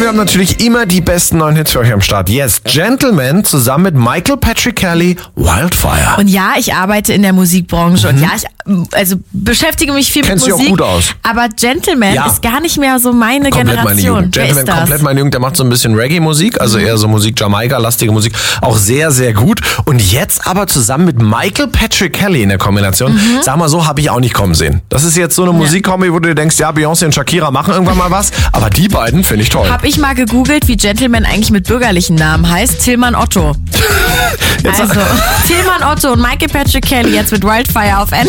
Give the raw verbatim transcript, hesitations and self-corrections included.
wir haben natürlich immer die besten neuen Hits für euch am Start. Yes, Gentleman zusammen mit Michael Patrick Kelly, Wildfire. Und ja, ich arbeite in der Musikbranche mhm. und ja, ich also beschäftige mich viel Kennst mit Musik. Kennst du auch gut aus. Aber Gentleman ja. ist gar nicht mehr so meine komplett Generation. Meine Jugend. Wer Gentleman ist das? komplett meine Jugend. Der macht so ein bisschen Reggae-Musik, also eher so Musik, Jamaika-lastige Musik. Auch sehr, sehr gut. Und jetzt aber zusammen mit Michael Patrick Kelly in der Kombination. Mhm. Sag mal so, habe ich auch nicht kommen sehen. Das ist jetzt so eine ja. Musikkombi, wo du dir denkst, ja, Beyoncé und Shakira machen irgendwann mal was. Aber die beiden finde ich toll. Hab ich mal gegoogelt, wie Gentleman eigentlich mit bürgerlichen Namen heißt. Tillmann Otto. Jetzt also, Tillmann Otto und Michael Patrick Kelly jetzt mit Wildfire auf N.